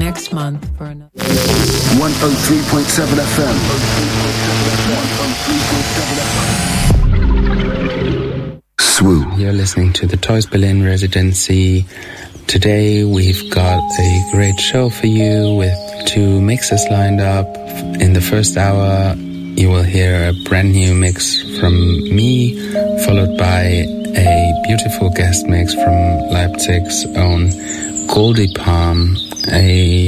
next month for another 103.7 FM. Swoop. You're listening to the Toys Berlin Residency. Today we've got a great show for you with 2 mixes lined up. In the first hour you will hear a brand new mix from me, followed by a beautiful guest mix from Leipzig's own Goldie Palm, a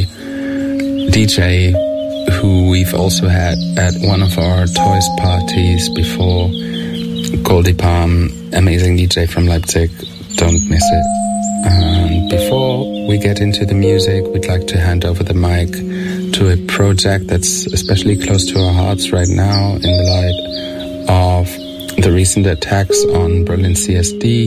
DJ who we've also had at one of our Toys parties before. Goldie Palm, amazing DJ from Leipzig, don't miss it. And before we get into the music, we'd like to hand over the mic to a project that's especially close to our hearts right now in the light of the recent attacks on Berlin CSD.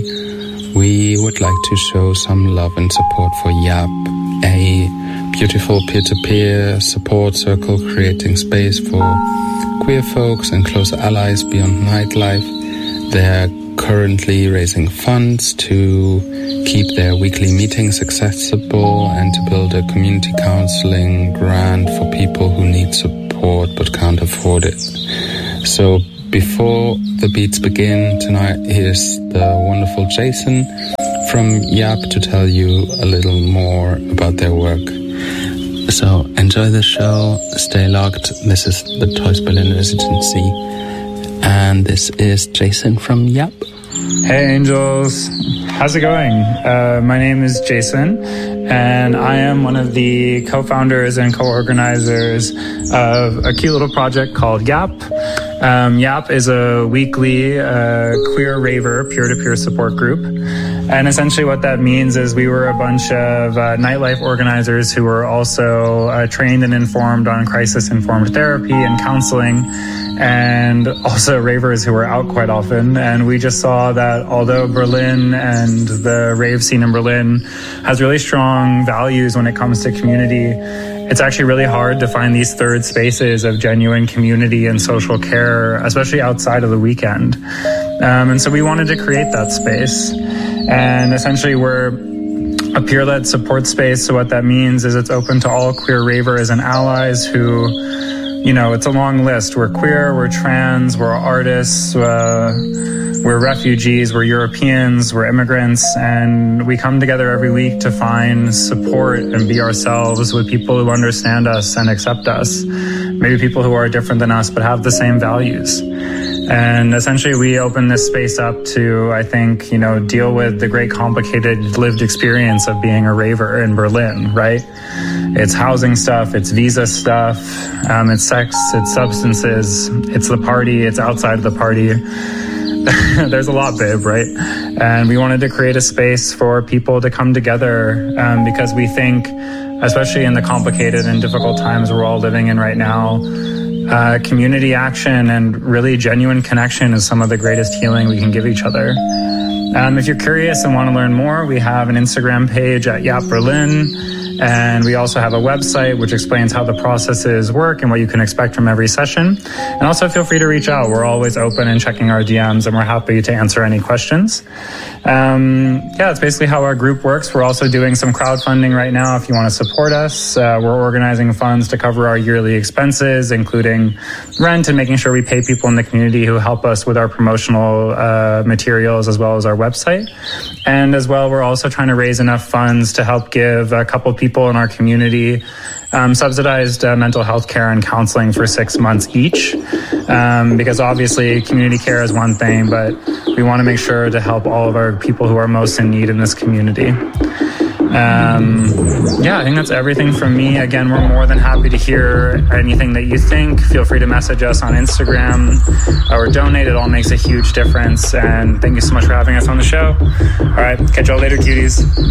We would like to show some love and support for YAP, a beautiful peer-to-peer support circle creating space for queer folks and close allies beyond nightlife. They're currently raising funds to keep their weekly meetings accessible and to build a community counseling grant for people who need support but can't afford it. So before the beats begin tonight, here's the wonderful Jason from YAP to tell you a little more about their work. So enjoy the show, stay locked. This is the Toys Berlin Residency, and this is Jason from YAP. Hey angels, how's it going? My name is Jason, and I am one of the co-founders and co-organizers of a cute little project called YAP. YAP is a weekly queer raver peer-to-peer support group. And essentially what that means is we were a bunch of nightlife organizers who were also trained and informed on crisis-informed therapy and counseling, and also ravers who were out quite often. And we just saw that although Berlin and the rave scene in Berlin has really strong values when it comes to community, it's actually really hard to find these third spaces of genuine community and social care, especially outside of the weekend. And so we wanted to create that space. And essentially we're a peer-led support space. So what that means is it's open to all queer ravers and allies who, you know, it's a long list. We're queer, we're trans, we're artists, we're refugees, we're Europeans, we're immigrants, and we come together every week to find support and be ourselves with people who understand us and accept us. Maybe people who are different than us but have the same values. And essentially we open this space up to, I think, you know, deal with the great complicated lived experience of being a raver in Berlin, right? It's housing stuff, it's visa stuff, it's sex, it's substances, it's the party, it's outside of the party. There's a lot, babe, right? And we wanted to create a space for people to come together because we think, especially in the complicated and difficult times we're all living in right now, community action and really genuine connection is some of the greatest healing we can give each other. If you're curious and want to learn more, we have an Instagram page at YAP Berlin. And we also have a website which explains how the processes work and what you can expect from every session. And also feel free to reach out. We're always open and checking our DMs, and we're happy to answer any questions. That's basically how our group works. We're also doing some crowdfunding right now if you want to support us. We're organizing funds to cover our yearly expenses, including rent and making sure we pay people in the community who help us with our promotional materials as well as our website. And as well, we're also trying to raise enough funds to help give a couple people in our community subsidized mental health care and counseling for 6 months each, because obviously community care is one thing, but we want to make sure to help all of our people who are most in need in this community. I think that's everything from me. Again, we're more than happy to hear anything that you think. Feel free to message us on Instagram or donate. It all makes a huge difference. And thank you so much for having us on the show. All right, catch y'all later, cuties.